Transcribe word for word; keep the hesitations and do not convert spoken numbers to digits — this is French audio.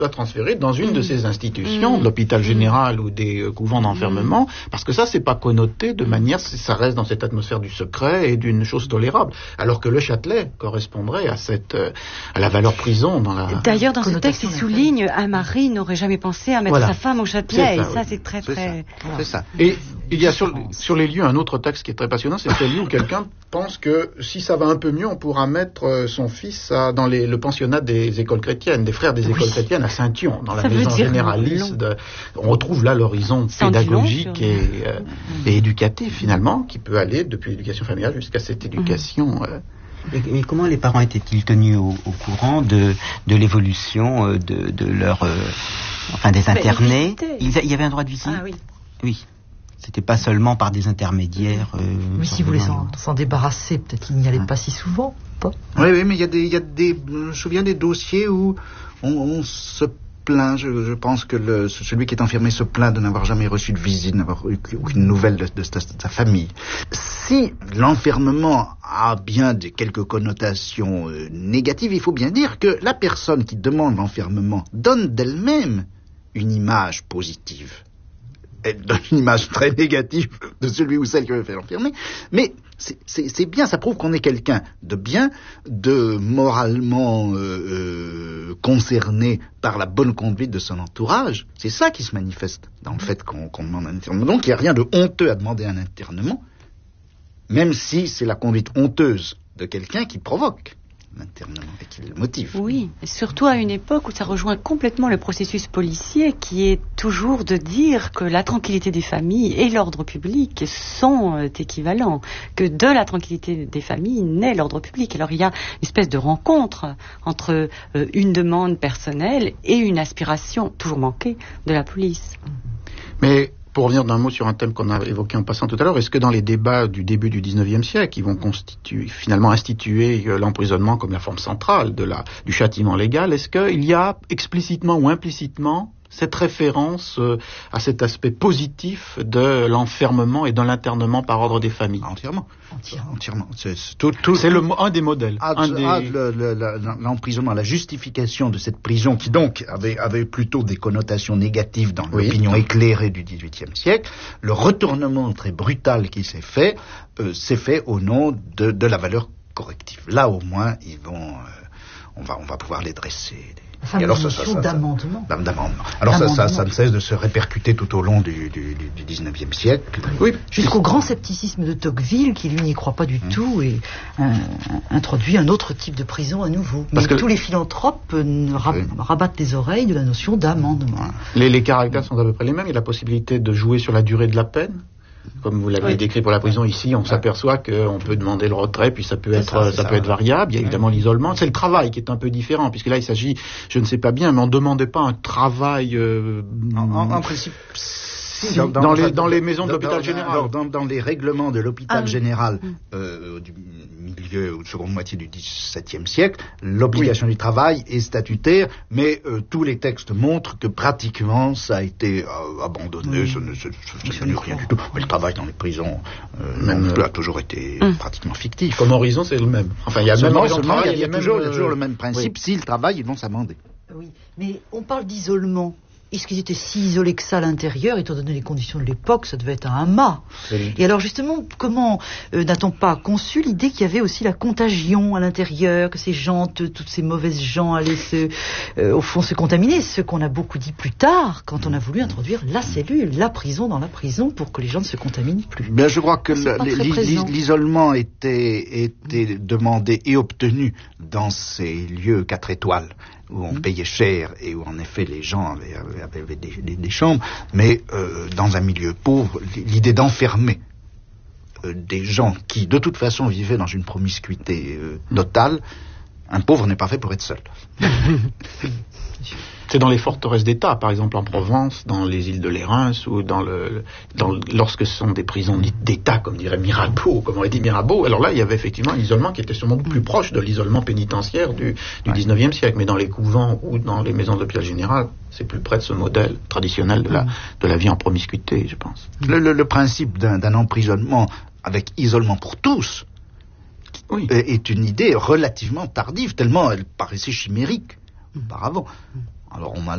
soit transféré dans une mmh. de ces institutions, mmh. de l'hôpital général ou des euh, couvents d'enfermement, mmh. parce que ça, c'est pas connoté de manière, ça reste dans cette atmosphère du secret et d'une chose tolérable. Alors que le Châtelet correspondrait à cette, euh, à la valeur prison dans la... D'ailleurs, dans ce texte, il souligne, un mari n'aurait jamais pensé à mettre voilà. sa femme au Châtelet. Ça, et ça, oui. c'est très, c'est très... Ça. Voilà. C'est ça. Et il y a sur, sur les lieux un autre texte qui est très passionnant, c'est celui où quelqu'un pense que si ça va un peu mieux, on pourra mettre son fils à, dans les, le pensionnat des écoles chrétiennes, des frères des écoles oui. chrétiennes à Saint-Yon, dans la ça maison généraliste. De, on retrouve là l'horizon pédagogique et, euh, mmh. et éducatif finalement, qui peut aller depuis l'éducation familiale jusqu'à cette éducation. Mmh. Euh, Mais, mais comment les parents étaient-ils tenus au, au courant de, de l'évolution euh, de, de leur, euh, enfin des internés? Il y avait un droit de visite. Ah oui. Oui. C'était pas seulement par des intermédiaires. Euh, mais si vous voulez s'en, s'en débarrasser, peut-être qu'il n'y allait pas si souvent, pas. Oui, oui, mais il y a des, il y a des, je me souviens des dossiers où on, on se plaint. Je, je pense que le, celui qui est enfermé se plaint de n'avoir jamais reçu de visite, d'avoir eu aucune nouvelle de, de, de, de sa famille. Si l'enfermement a bien de, quelques connotations euh, négatives, il faut bien dire que la personne qui demande l'enfermement donne d'elle-même une image positive. Elle donne une image très négative de celui ou celle qui veut faire l'enfermer, mais c'est, c'est, c'est bien, ça prouve qu'on est quelqu'un de bien, de moralement euh, euh, concerné par la bonne conduite de son entourage. C'est ça qui se manifeste dans le fait qu'on, qu'on demande un internement. Donc il n'y a rien de honteux à demander un internement, même si c'est la conduite honteuse de quelqu'un qui provoque l'internement et qui le motive. Oui, et surtout à une époque où ça rejoint complètement le processus policier qui est toujours de dire que la tranquillité des familles et l'ordre public sont euh, équivalents, que de la tranquillité des familles naît l'ordre public. Alors il y a une espèce de rencontre entre euh, une demande personnelle et une aspiration toujours manquée de la police. Mais pour revenir d'un mot sur un thème qu'on a évoqué en passant tout à l'heure, est-ce que dans les débats du début du dix-neuvième siècle, ils vont constituer, finalement instituer euh, l'emprisonnement comme la forme centrale de la, du châtiment légal, est-ce qu'il y a explicitement ou implicitement cette référence euh, à cet aspect positif de l'enfermement et de l'internement par ordre des familles? Entièrement. Entièrement. Entièrement. C'est, c'est, tout, tout, c'est le, un des modèles. Ah, un des... ah, le, le, le, l'emprisonnement, la justification de cette prison qui donc avait, avait plutôt des connotations négatives dans oui. l'opinion éclairée du dix-huitième siècle, le retournement très brutal qui s'est fait, euh, s'est fait au nom de, de la valeur corrective. Là au moins, ils vont, euh, on va, on va pouvoir les dresser. Et alors, ça, ça, ça, d'amendement. Ça, d'amendement. Alors ça, ça, ça ne cesse de se répercuter tout au long du, du, du dix-neuvième siècle. Oui. Jusqu'au grand scepticisme de Tocqueville, qui lui n'y croit pas du mmh. tout et euh, introduit un autre type de prison à nouveau. Mais que tous les philanthropes euh, rab- oui. rabattent les oreilles de la notion d'amendement. Les, les caractères sont à peu près les mêmes. Il y a la possibilité de jouer sur la durée de la peine. Comme vous l'avez oui. décrit pour la prison ici, on ouais. s'aperçoit qu'on peut demander le retrait, puis ça peut c'est être, ça, ça peut ça. être variable. Il y a évidemment ouais. l'isolement. C'est le travail qui est un peu différent, puisque là il s'agit, je ne sais pas bien, mais on ne demandait pas un travail. Euh, en, en, en principe. Si, dans, dans, dans, les, dans les maisons de l'hôpital dans, général. Alors, dans, dans les règlements de l'hôpital ah, général oui. euh, du milieu ou de seconde moitié du dix-septième siècle, l'obligation oui. du travail est statutaire, mais euh, tous les textes montrent que pratiquement ça a été euh, abandonné, ce n'est rien du tout. Mais le travail dans les prisons euh, même, non, euh, a toujours été hum. pratiquement fictif. Comme horizon, c'est le même. Enfin, il y a seulement, même seulement, travail, il y a, il y a toujours, même, il y a toujours le même principe. Oui. S'ils travaillent, ils vont s'amender. Oui, mais on parle d'isolement. Est-ce qu'ils étaient si isolés que ça à l'intérieur, étant donné les conditions de l'époque, ça devait être un amas. Oui. Et alors justement, comment euh, n'a-t-on pas conçu l'idée qu'il y avait aussi la contagion à l'intérieur, que ces gens, t- toutes ces mauvaises gens allaient se, euh, au fond se contaminer, ce qu'on a beaucoup dit plus tard, quand on a voulu introduire la cellule, la prison dans la prison, pour que les gens ne se contaminent plus. Bien, je crois que le, l'i- l'isolement était, était demandé et obtenu dans ces lieux quatre étoiles, où on mmh. payait cher et où en effet les gens avaient, avaient, avaient des, des, des chambres, mais euh, dans un milieu pauvre, l'idée d'enfermer euh, des gens qui de toute façon vivaient dans une promiscuité euh, totale, un pauvre n'est pas fait pour être seul. C'est dans les forteresses d'État, par exemple en Provence, dans les îles de Lérins, ou dans le, dans, lorsque ce sont des prisons d'État, comme dirait Mirabeau, comme aurait dit Mirabeau, alors là, il y avait effectivement un isolement qui était sûrement plus proche de l'isolement pénitentiaire du, du dix-neuvième siècle. Mais dans les couvents ou dans les maisons de l'hôpital général, c'est plus près de ce modèle traditionnel de la, de la vie en promiscuité, je pense. Le, le, le principe d'un, d'un emprisonnement avec isolement pour tous oui. est une idée relativement tardive, tellement elle paraissait chimérique auparavant. Alors on a